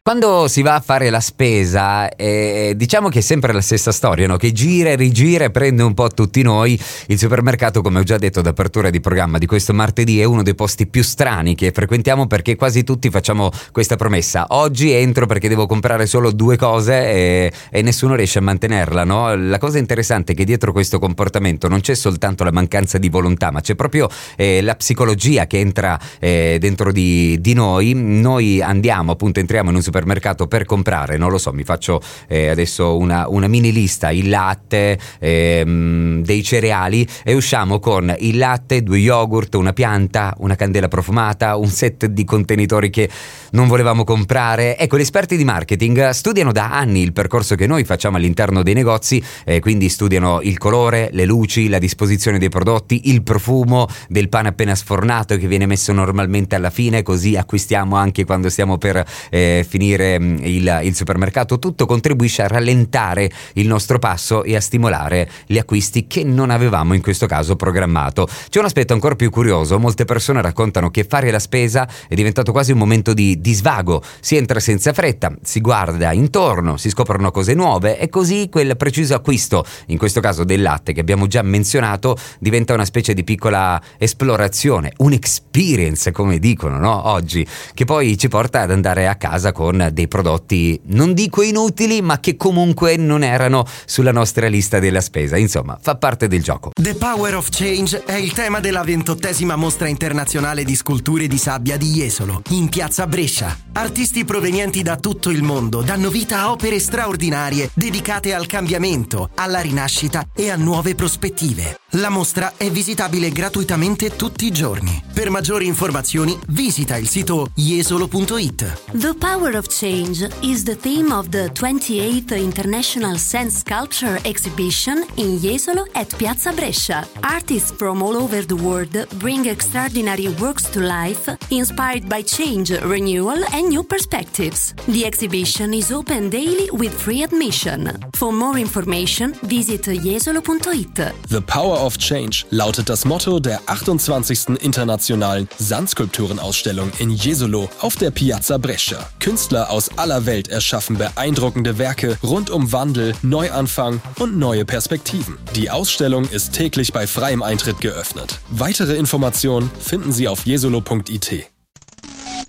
Quando si va a fare la spesa, diciamo che è sempre la stessa storia, no? Che gira e rigira e prende un po' tutti noi. Il supermercato, come ho già detto d'apertura di programma di questo martedì, è uno dei posti più strani che frequentiamo, perché quasi tutti facciamo questa promessa: oggi entro perché devo comprare solo 2 cose e nessuno riesce a mantenerla, no? La cosa interessante è che dietro questo comportamento non c'è soltanto la mancanza di volontà, ma c'è proprio la psicologia che entra dentro di noi. Noi entriamo in un supermercato per comprare, non lo so, mi faccio adesso una mini lista: il latte, dei cereali, e usciamo con il latte, 2 yogurt, una pianta, una candela profumata, un set di contenitori che non volevamo comprare. Ecco, gli esperti di marketing studiano da anni il percorso che noi facciamo all'interno dei negozi, quindi studiano il colore, le luci, la disposizione dei prodotti, il profumo del pane appena sfornato che viene messo normalmente alla fine, così acquistiamo anche quando stiamo per finire il supermercato. Tutto contribuisce a rallentare il nostro passo e a stimolare gli acquisti che non avevamo in questo caso programmato. C'è un aspetto ancora più curioso: molte persone raccontano che fare la spesa è diventato quasi un momento di svago. Si entra senza fretta, si guarda intorno, si scoprono cose nuove e così quel preciso acquisto, in questo caso del latte che abbiamo già menzionato, diventa una specie di piccola esplorazione, un experience come dicono, no? Oggi, che poi ci porta ad andare a casa con dei prodotti, non dico inutili, ma che comunque non erano sulla nostra lista della spesa. Insomma, fa parte del gioco. The Power of Change è il tema della 28ª mostra internazionale di sculture di sabbia di Jesolo, in piazza Brescia. Artisti provenienti da tutto il mondo danno vita a opere straordinarie dedicate al cambiamento, alla rinascita e a nuove prospettive. La mostra è visitabile gratuitamente tutti i giorni. Per maggiori informazioni visita il sito jesolo.it. The Power of Change is the theme of the 28th International Sand Sculpture Exhibition in Jesolo at Piazza Brescia. Artists from all over the world bring extraordinary works to life, inspired by change, renewal and new perspectives. The exhibition is open daily with free admission. For more information, visit jesolo.it. The Power of Change lautet das Motto der 28. Internationalen Sandskulpturenausstellung in Jesolo auf der Piazza Brescia. Künstler aus aller Welt erschaffen beeindruckende Werke rund um Wandel, Neuanfang und neue Perspektiven. Die Ausstellung ist täglich bei freiem Eintritt geöffnet. Weitere Informationen finden Sie auf jesolo.it.